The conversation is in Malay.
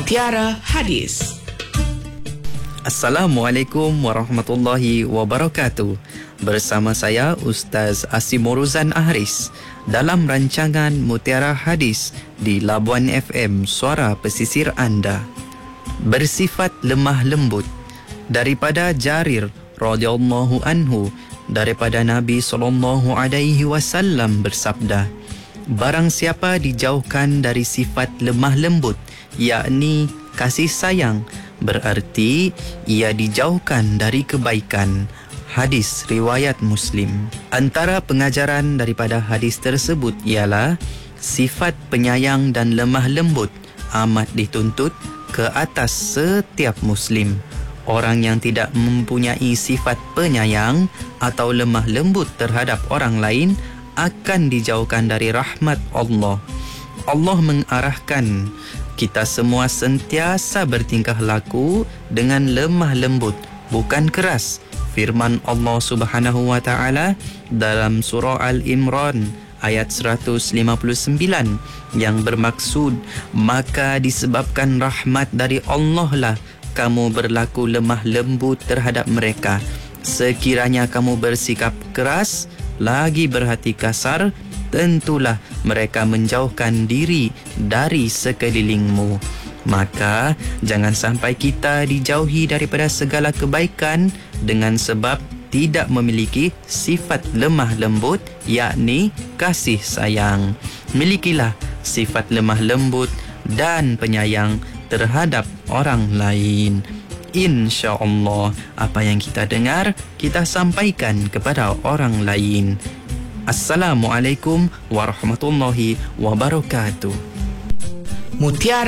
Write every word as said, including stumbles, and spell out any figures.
Mutiara Hadis. Assalamualaikum warahmatullahi wabarakatuh. Bersama saya Ustaz Asimuruzan Ahris dalam rancangan Mutiara Hadis di Labuan F M, suara pesisir anda. Bersifat lemah lembut. Daripada Jarir radhiyallahu anhu, daripada Nabi sallallahu alaihi wasallam bersabda, barang siapa dijauhkan dari sifat lemah lembut, yakni kasih sayang, berarti ia dijauhkan dari kebaikan. Hadis riwayat Muslim. Antara pengajaran daripada hadis tersebut ialah sifat penyayang dan lemah lembut amat dituntut ke atas setiap Muslim. Orang yang tidak mempunyai sifat penyayang atau lemah lembut terhadap orang lain akan dijauhkan dari rahmat Allah. Allah mengarahkan kita semua sentiasa bertingkah laku dengan lemah lembut, bukan keras. Firman Allah Subhanahu wa taala dalam surah Al-Imran ayat seratus lima puluh sembilan yang bermaksud, maka disebabkan rahmat dari Allah lah kamu berlaku lemah lembut terhadap mereka. Sekiranya kamu bersikap keras lagi berhati kasar, tentulah mereka menjauhkan diri dari sekelilingmu. Maka jangan sampai kita dijauhi daripada segala kebaikan dengan sebab tidak memiliki sifat lemah lembut, yakni kasih sayang. Milikilah sifat lemah lembut dan penyayang terhadap orang lain. InsyaAllah apa yang kita dengar, kita sampaikan kepada orang lain. Assalamualaikum warahmatullahi wabarakatuh. Mutiara